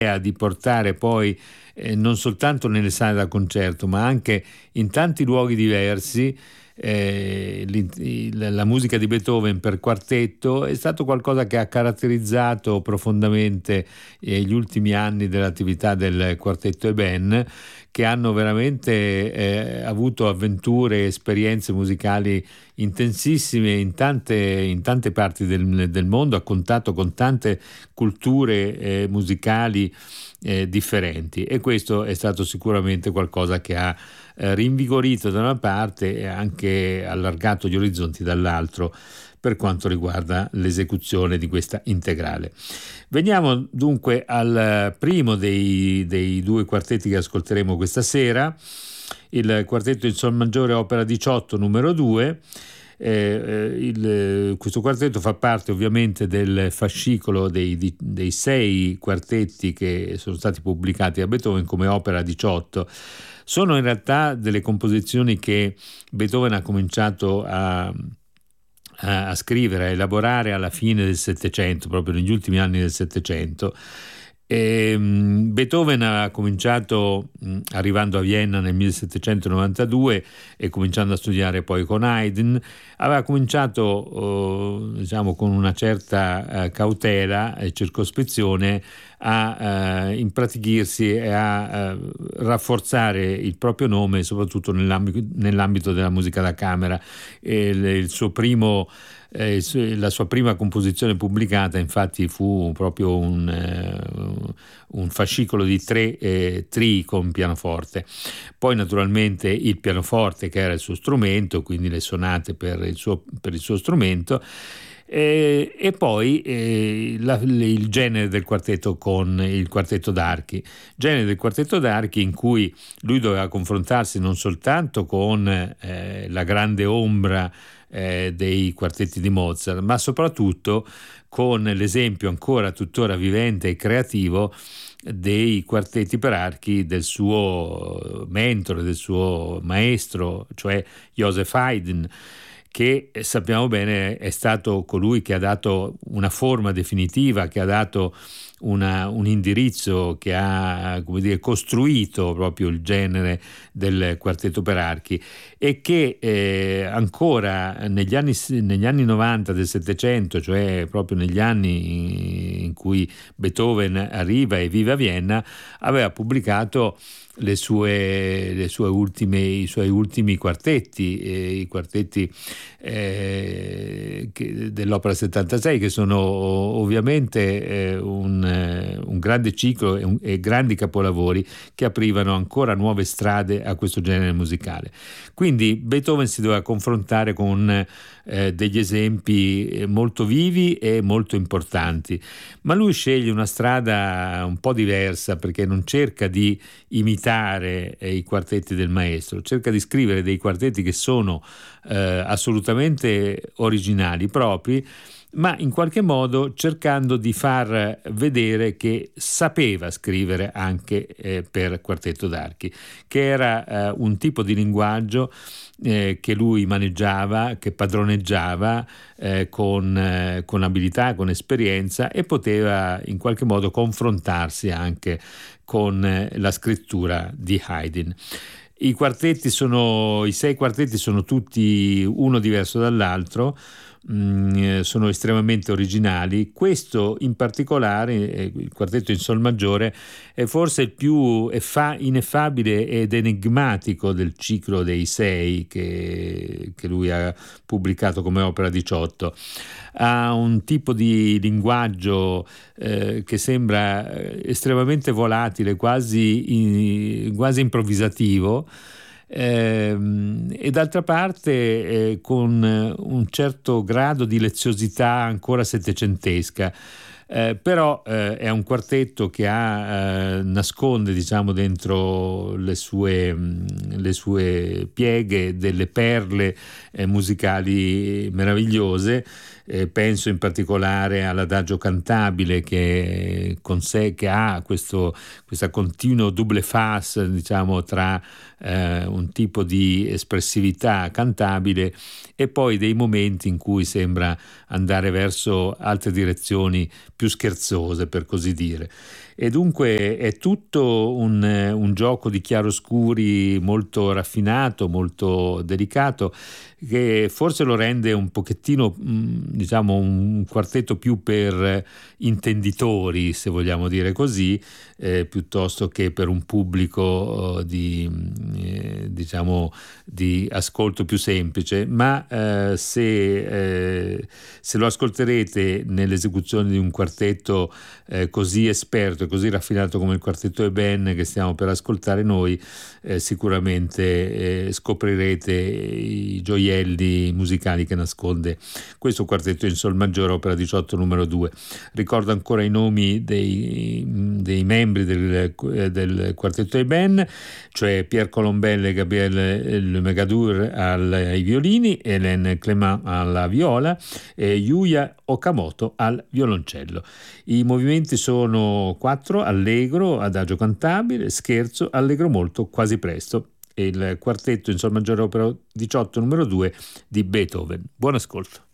di portare poi non soltanto nelle sale da concerto, ma anche in tanti luoghi diversi la musica di Beethoven per quartetto è stato qualcosa che ha caratterizzato profondamente gli ultimi anni dell'attività del quartetto e band, che hanno veramente avuto avventure e esperienze musicali intensissime in tante parti del mondo, ha contato con tante culture musicali differenti, e questo è stato sicuramente qualcosa che ha rinvigorito da una parte e anche allargato gli orizzonti dall'altro per quanto riguarda l'esecuzione di questa integrale. Veniamo dunque al primo dei due quartetti che ascolteremo questa sera, il quartetto in sol maggiore opera 18 numero 2. Questo quartetto fa parte ovviamente del fascicolo dei 6 quartetti che sono stati pubblicati da Beethoven come opera 18. Sono in realtà delle composizioni che Beethoven ha cominciato a scrivere, a elaborare alla fine del Settecento, proprio negli ultimi anni del Settecento. Beethoven ha cominciato arrivando a Vienna nel 1792 e cominciando a studiare poi con Haydn. Aveva cominciato diciamo con una certa cautela e circospezione a impratichirsi e a rafforzare il proprio nome, soprattutto nell'ambito della musica da camera. La sua prima composizione pubblicata infatti fu proprio un fascicolo di 3 trii con pianoforte. Poi naturalmente il pianoforte, che era il suo strumento, quindi le sonate per il suo strumento, e poi il genere del quartetto con il quartetto d'archi, genere del quartetto d'archi in cui lui doveva confrontarsi non soltanto con la grande ombra dei quartetti di Mozart, ma soprattutto con l'esempio ancora tuttora vivente e creativo dei quartetti per archi del suo mentore, del suo maestro, cioè Joseph Haydn, che sappiamo bene è stato colui che ha dato una forma definitiva, che ha dato un indirizzo, che ha, come dire, costruito proprio il genere del quartetto per archi, e che ancora negli anni 90 del Settecento, cioè proprio negli anni in cui Beethoven arriva e vive a Vienna, aveva pubblicato i suoi ultimi quartetti, i quartetti dell'opera 76, che sono ovviamente un grande ciclo e grandi capolavori che aprivano ancora nuove strade a questo genere musicale. Quindi Beethoven si doveva confrontare con degli esempi molto vivi e molto importanti, ma lui sceglie una strada un po' diversa, perché non cerca di imitare i quartetti del maestro, cerca di scrivere dei quartetti che sono assolutamente originali, propri, ma in qualche modo cercando di far vedere che sapeva scrivere anche per quartetto d'archi, che era un tipo di linguaggio che lui maneggiava, che padroneggiava con abilità, con esperienza, e poteva in qualche modo confrontarsi anche con la scrittura di Haydn. I 6 quartetti sono tutti uno diverso dall'altro, sono estremamente originali. Questo in particolare, il quartetto in sol maggiore, è forse il più ineffabile ed enigmatico del ciclo dei 6 che lui ha pubblicato come opera 18. Ha un tipo di linguaggio che sembra estremamente volatile, quasi improvvisativo, e d'altra parte con un certo grado di leziosità ancora settecentesca. Però è un quartetto che nasconde, diciamo, dentro le sue pieghe delle perle musicali meravigliose. Penso in particolare all'adagio cantabile, che ha questa continuo double face, diciamo, tra un tipo di espressività cantabile e poi dei momenti in cui sembra andare verso altre direzioni più scherzose, per così dire. e dunque è tutto un gioco di chiaroscuri molto raffinato, molto delicato, che forse lo rende un pochettino, diciamo, un quartetto più per intenditori, se vogliamo dire così, piuttosto che per un pubblico diciamo di ascolto più semplice, ma se lo ascolterete nell'esecuzione di un quartetto così esperto e così raffinato come il quartetto Eben che stiamo per ascoltare noi, sicuramente scoprirete i gioielli musicali che nasconde questo quartetto in sol maggiore, opera 18 numero 2. Ricordo ancora i nomi dei membri del quartetto Eben, cioè Pierre Colombel e Gabriel Le Megadour ai violini, Hélène Clément alla viola e Yuya Okamoto al violoncello. I movimenti sono 4: allegro, adagio cantabile, scherzo, allegro molto, quasi presto. E il quartetto in sol maggiore, opera 18 numero 2 di Beethoven. Buon ascolto.